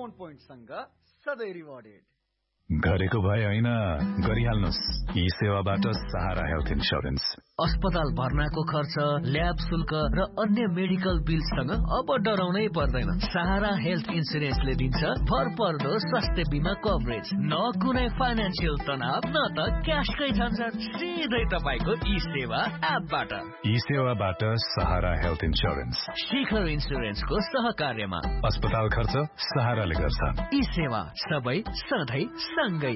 Bone पोइन्टसँग सधैँ rewarded. गरेको भए होइन, गरिहाल्नुस् यी सेवाबाट सहारा हेल्थ इन्स्योरेन्स। अस्पताल भर्नाको खर्च, ल्याब शुल्क र अन्य मेडिकल बिलसँग अब डराउनै पर्दैन। सहारा हेल्थ इन्स्योरेन्सले दिन्छ भरपर्दो स्वास्थ्य बिमा कभरेज। न कुनै फाइनान्सियल तनाव, न त क्यासकै झन्झट, सिधै तपाईको ई सेवा एपबाट। ई सेवाबाट सहारा हेल्थ इन्स्योरेन्स, शिखर इन्स्योरेन्सको सहकार्यमा। अस्पताल खर्च सहाराले गर्छ। ई सेवा सबै सधैँ सँगै।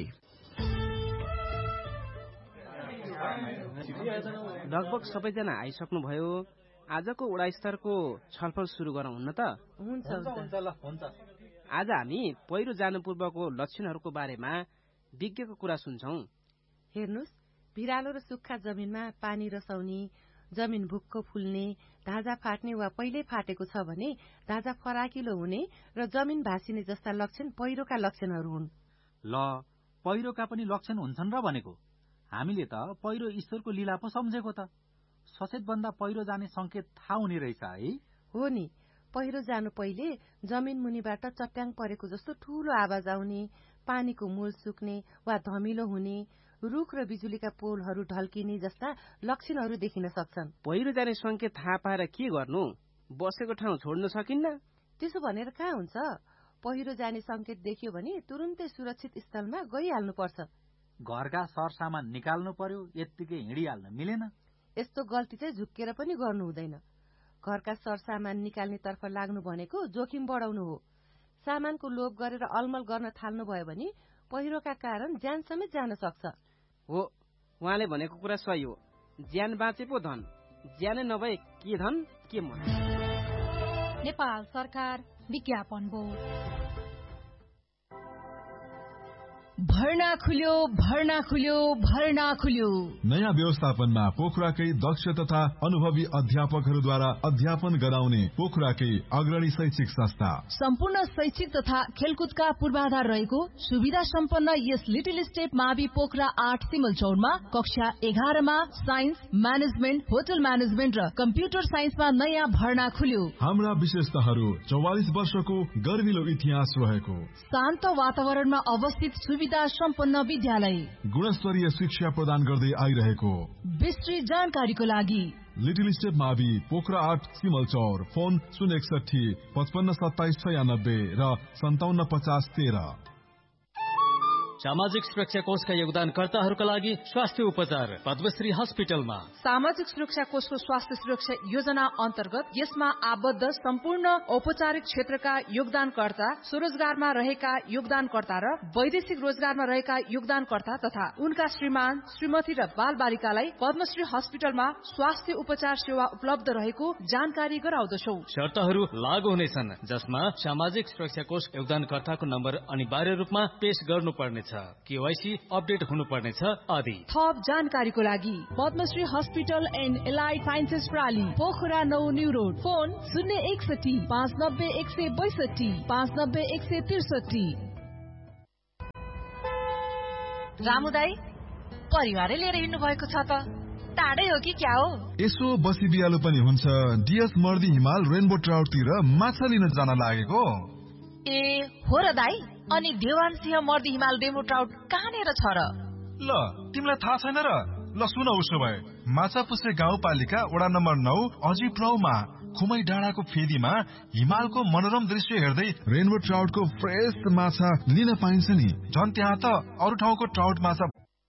लगभग सबैजना आइसक्नुभयो। आजको वडा स्तरको छलफल सुरु गरौँ न त। हुन्छ। आज हामी पहिरो जानु पूर्वको लक्षणहरूको बारेमा विज्ञको कुरा सुन्छौं। हेर्नुस्, भिरालो र सुक्खा जमिनमा पानी रसाउने, जमिन भुक्क फुल्ने, धाजा फाट्ने वा पहिल्यै फाटेको छ भने धाजा फराकिलो हुने र जमिन भासिने जस्ता लक्षण पहिरोका लक्षणहरू हुन्। ल, पहिरोका पनि लक्षण हुन्छन् र भनेको। हामीले त पहिरो ईश्वरको लीला पो सम्झेको त। सचेत भन्दा पहिरो जाने संकेत थाहा हुने रहेछ है। हो नि, पहिरो जानु पहिले जमिन मुनिबाट चट्याङ परेको जस्तो ठूलो आवाज आउने, पानीको मूल सुक्ने वा धमिलो हुने, रुख र बिजुलीका पोलहरू ढल्किने जस्ता लक्षणहरू देखिन सक्छन्। पहिरो जाने संकेत थाहा पाएर के गर्नु? बसेको ठाउँ छोड्न सकिन्न? त्यसो भनेर कहाँ हुन्छ? पहिरो जाने संकेत देखियो भने तुरुन्तै सुरक्षित स्थलमा गइहाल्नुपर्छ। घरका सरसामान निकाल्नु पर्यो, यत्तिकै हिँडिहाल्न मिलेन। यस्तो गल्ती चाहिँ झुक्केर पनि गर्नु हुँदैन। घरका सरसामान निकाल्नेतर्फ लाग्नु भनेको जोखिम बढाउनु हो। सामानको लोभ गरेर अलमल गर्न थाल्नु भयो भने पहिरोका कारण ज्यान समेत जान सक्छ। हो, उहाँले भनेको कुरा सही हो। ज्यान बाँचे पो धन, ज्यानै नभए के धन के मन। नेपाल सरकार विज्ञापन बोर्ड। भर्ना खुल्यो, भर्ना खुल्यो, भर्ना खुल्यो। नयाँ व्यवस्थापनमा पोखराकै दक्ष तथा अनुभवी अध्यापकहरूद्वारा अध्यापन गराउने पोखराकै अग्रणी शैक्षिक संस्था। सम्पूर्ण शैक्षिक तथा खेलकुदका पूर्वाधार रहेको सुविधा सम्पन्न यस लिटिल स्टेप मावि पोखरा 8 सिमलचौरमा कक्षा 11 मा साइन्स, म्यानेजमेन्ट, होटल म्यानेजमेन्ट र कम्प्युटर साइन्समा नयाँ भर्ना खुल्यो। हाम्रा विशेषताहरू 44 वर्षको गर्विलो इतिहास रहेको शान्त वातावरणमा अवस्थित सुविधा सम्पन्न विद्यालय, गुणस्तरीय शिक्षा प्रदान गर्दै आइरहेको। विस्तृत जानकारीको लागि लिटिल स्टेप मावि पोखरा 8 सिमलचौर, फोन 061 55 27 96 र 57 50 13। सामाजिक सुरक्षा कोषका योगदानकर्ताहरूका लागि स्वास्थ्य उपचार पद्मश्री हस्पिटलमा। सामाजिक सुरक्षा कोषको स्वास्थ्य सुरक्षा योजना अन्तर्गत यसमा आबद्ध सम्पूर्ण औपचारिक क्षेत्रका योगदानकर्ता, स्वरोजगारमा रहेका योगदानकर्ता र वैदेशिक रोजगारमा रहेका योगदानकर्ता तथा उनका श्रीमान, श्रीमती र बाल बालिकालाई पद्मश्री हस्पिटलमा स्वास्थ्य उपचार सेवा उपलब्ध रहेको जानकारी गराउँदछौ। शर्तहरू लागू हुनेछन्, जसमा सामाजिक सुरक्षा कोष योगदानकर्ताको नम्बर अनिवार्य रूपमा पेश गर्नुपर्ने, केवाईसी अपडेट हुनुपर्नेछ आदि। थप जानकारीको लागि Padmashri hospital and allied sciences प्राली, Pokhara 9 new road, phone 061 590 162 590 163। Ramu दाई, परिवारै लिएर हिँड्नु भएको छ त, टाढै हो कि क्या हो? यसो बसी बिहालो पनि हुन्छ। डिएस मर्दी हिमाल रेनबो ट्राउटतिर माछा लिन जान लागेको। ए हो र दाई, अनि देवान सिंह मर्दी हिमाल रेनबो ट्राउट कहाँनिर छ र? ल, तिमीलाई थाहा छैन र? ल सुन, उसो भए माछापुछ्रे गाउँपालिका वडा नम्बर 9 अजी प्लौमा खुमै डाँडाको फेदीमा हिमालको मनोरम दृश्य हेर्दै रेनबो ट्राउटको फ्रेश माछा लिन पाइन्छ नि। झन् त्यहाँ त अरू ठाउँको ट्राउट माछा।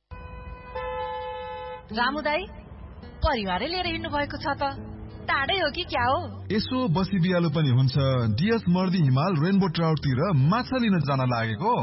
रामु दाई, परिवारै लिएर हिँड्नु भएको छ त, टाढै हो कि क्या हो? यसो बसी बिहालो पनि हुन्छ। डिएस मर्दी हिमाल रेनबो ट्राउटतिर माछा लिन जान लागेको।